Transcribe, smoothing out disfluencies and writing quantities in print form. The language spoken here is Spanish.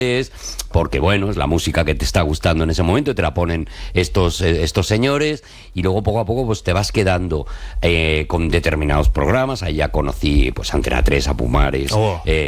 porque bueno, es la música que te está gustando en ese momento, te la ponen estos señores, y luego poco a poco pues te vas quedando con determinados programas. Ahí ya conocí pues Antena 3, a Pumares,